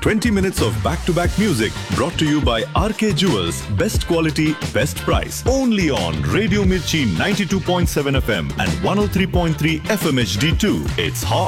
20 minutes of back-to-back music brought to you by RK Jewels. Best quality, best price. Only on Radio Mirchi 92.7 FM and 103.3 FM HD2. It's hot.